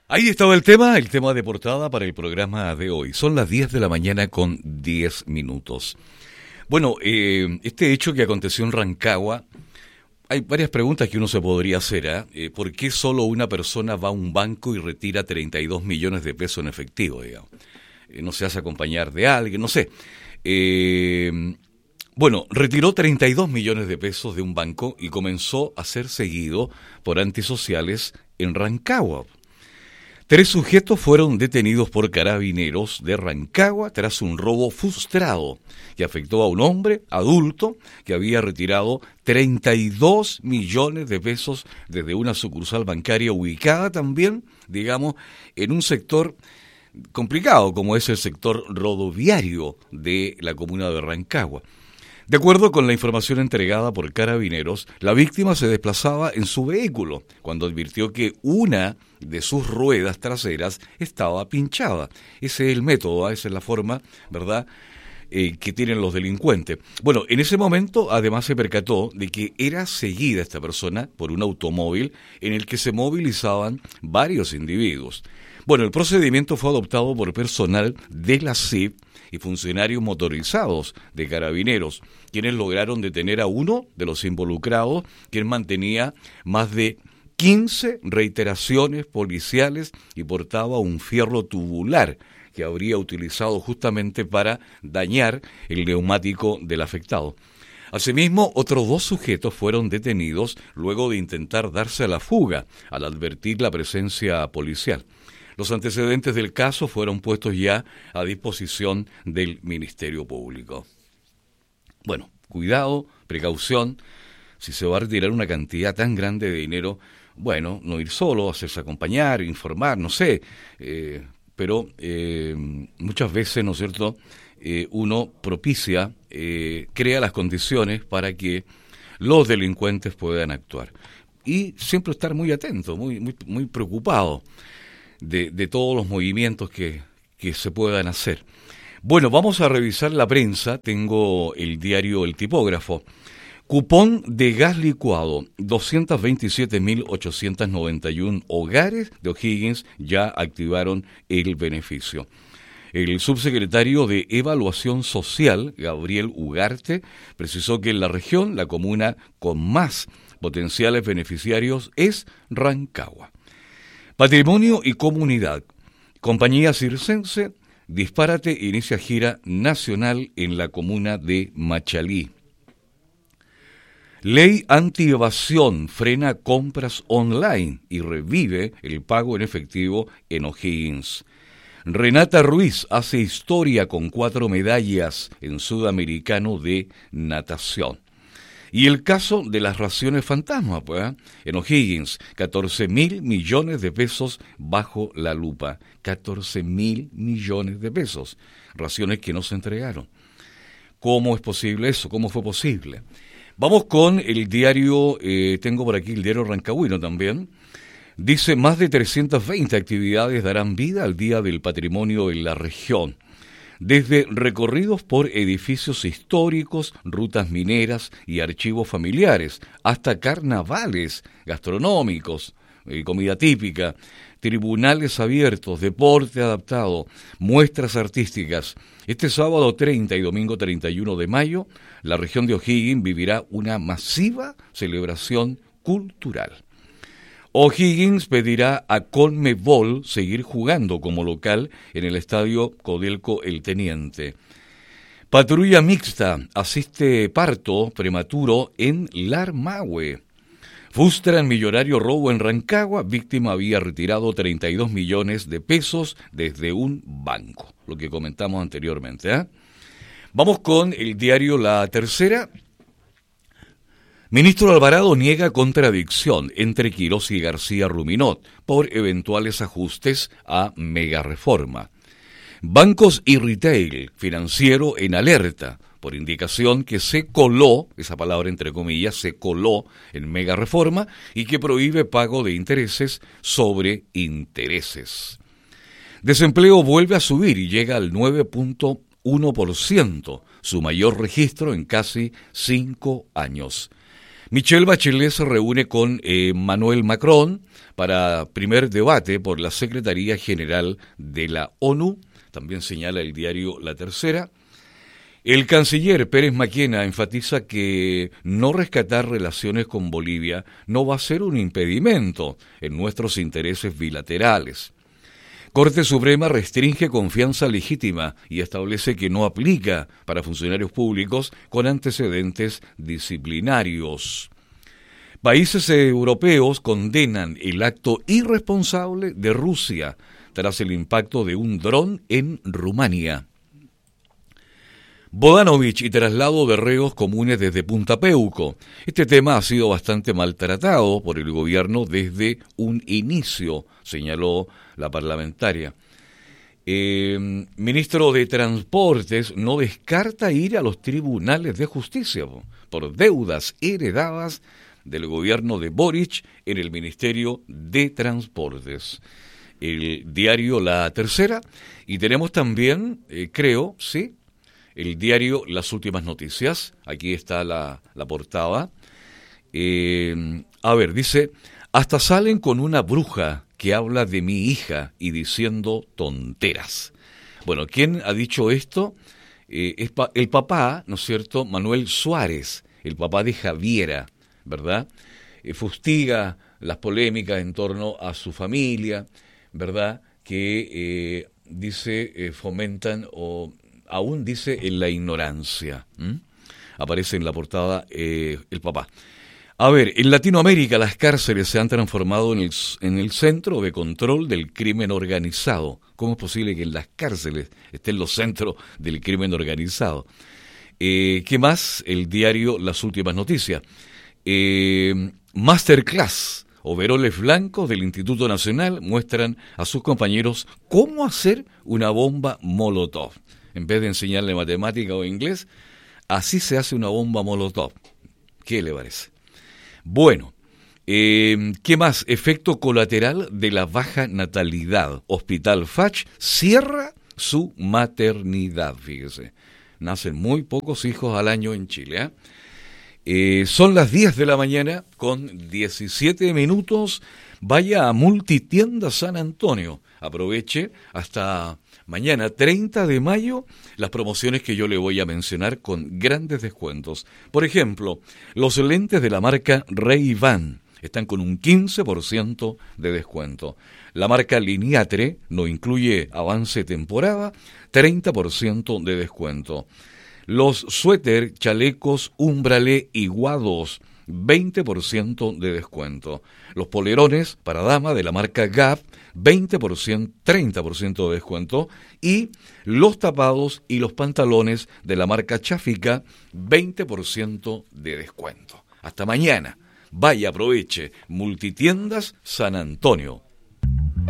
Ahí estaba el tema de portada para el programa de hoy. Son las 10 de la mañana con 10 minutos. Bueno, este hecho que aconteció en Rancagua, hay varias preguntas que uno se podría hacer. ¿Por qué solo una persona va a un banco y retira 32 millones de pesos en efectivo, digamos? No se hace acompañar de alguien, no sé. Bueno, retiró 32 millones de pesos de un banco y comenzó a ser seguido por antisociales en Rancagua. 3 sujetos fueron detenidos por carabineros de Rancagua tras un robo frustrado que afectó a un hombre adulto que había retirado 32 millones de pesos desde una sucursal bancaria ubicada también, digamos, en un sector complicado como es el sector rodoviario de la comuna de Rancagua. De acuerdo con la información entregada por carabineros, la víctima se desplazaba en su vehículo cuando advirtió que una de sus ruedas traseras estaba pinchada. Ese es el método, esa es la forma, ¿verdad?, que tienen los delincuentes. Bueno, en ese momento además se percató de que era seguida esta persona por un automóvil en el que se movilizaban varios individuos. Bueno, el procedimiento fue adoptado por personal de la CIP y funcionarios motorizados de carabineros, quienes lograron detener a uno de los involucrados, quien mantenía más de 15 reiteraciones policiales y portaba un fierro tubular que habría utilizado justamente para dañar el neumático del afectado. Asimismo, otros 2 sujetos fueron detenidos luego de intentar darse a la fuga al advertir la presencia policial. Los antecedentes del caso fueron puestos ya a disposición del Ministerio Público. Bueno, cuidado, precaución, si se va a retirar una cantidad tan grande de dinero, bueno, no ir solo, hacerse acompañar, informar, no sé, pero muchas veces, ¿no es cierto?, uno propicia, crea las condiciones para que los delincuentes puedan actuar. Y siempre estar muy atento, muy preocupado de todos los movimientos que se puedan hacer. Bueno, vamos a revisar la prensa. Tengo el diario El Tipógrafo. Cupón de gas licuado. 227.891 hogares de O'Higgins ya activaron el beneficio. El subsecretario de Evaluación Social, Gabriel Ugarte, precisó que en la región la comuna con más potenciales beneficiarios es Rancagua. Patrimonio y comunidad. Compañía Circense, Dispárate inicia gira nacional en la comuna de Machalí. Ley anti-evasión frena compras online y revive el pago en efectivo en O'Higgins. Renata Ruiz hace historia con 4 medallas en Sudamericano de natación. Y el caso de las raciones fantasma, pues, en O'Higgins, 14.000 millones de pesos bajo la lupa. 14.000 millones de pesos, raciones que no se entregaron. ¿Cómo es posible eso? ¿Cómo fue posible? Vamos con el diario, tengo por aquí el diario Rancagüino también. Dice, más de 320 actividades darán vida al Día del Patrimonio en la región. Desde recorridos por edificios históricos, rutas mineras y archivos familiares, hasta carnavales gastronómicos, comida típica, tribunales abiertos, deporte adaptado, muestras artísticas. Este sábado 30 y domingo 31 de mayo, la región de O'Higgins vivirá una masiva celebración cultural. O'Higgins pedirá a Conmebol seguir jugando como local en el estadio Codelco El Teniente. Patrulla mixta asiste parto prematuro en Larmahue. Frustran millonario robo en Rancagua, víctima había retirado 32 millones de pesos desde un banco, lo que comentamos anteriormente. Vamos con el diario La Tercera. Ministro Alvarado niega contradicción entre Quirós y García Ruminot por eventuales ajustes a megareforma. Bancos y retail financiero en alerta por indicación que se coló, esa palabra entre comillas, se coló en megareforma y que prohíbe pago de intereses sobre intereses. Desempleo vuelve a subir y llega al 9.1%, su mayor registro en casi 5 años. Michelle Bachelet se reúne con Emmanuel Macron para primer debate por la Secretaría General de la ONU, también señala el diario La Tercera. El canciller Pérez Maquena enfatiza que no rescatar relaciones con Bolivia no va a ser un impedimento en nuestros intereses bilaterales. Corte Suprema restringe confianza legítima y establece que no aplica para funcionarios públicos con antecedentes disciplinarios. Países europeos condenan el acto irresponsable de Rusia tras el impacto de un dron en Rumania. Bodanovich y traslado de reos comunes desde Punta Peuco. Este tema ha sido bastante maltratado por el gobierno desde un inicio, señaló la parlamentaria. Ministro de Transportes no descarta ir a los tribunales de justicia por deudas heredadas del gobierno de Boric en el Ministerio de Transportes. El diario La Tercera, y tenemos también, el diario Las Últimas Noticias. Aquí está la portada. Dice, hasta salen con una bruja que habla de mi hija y diciendo tonteras. Bueno, ¿quién ha dicho esto? Es el papá, ¿no es cierto?, Manuel Suárez, el papá de Javiera, ¿verdad? Fustiga las polémicas en torno a su familia, ¿verdad?, que fomentan o aún dice en la ignorancia. Aparece en la portada el papá. En Latinoamérica las cárceles se han transformado en el centro de control del crimen organizado. ¿Cómo es posible que en las cárceles estén los centros del crimen organizado? ¿Qué más? El diario Las Últimas Noticias. Masterclass. Overoles blancos del Instituto Nacional muestran a sus compañeros cómo hacer una bomba Molotov. En vez de enseñarle matemática o inglés, así se hace una bomba Molotov. ¿Qué le parece? Bueno, ¿qué más? Efecto colateral de la baja natalidad. Hospital Fach cierra su maternidad, fíjese. Nacen muy pocos hijos al año en Chile. Son las 10 de la mañana con 17 minutos. Vaya a Multitienda San Antonio. Aproveche hasta mañana, 30 de mayo, las promociones que yo le voy a mencionar con grandes descuentos. Por ejemplo, los lentes de la marca Ray-Ban están con un 15% de descuento. La marca Liniatre no incluye avance temporada, 30% de descuento. Los suéter, chalecos, umbralé y guados, 20% de descuento. Los polerones para dama de la marca Gap, 30% de descuento. Y los tapados y los pantalones de la marca Chafica, 20% de descuento. Hasta mañana. Vaya, aproveche. Multitiendas San Antonio.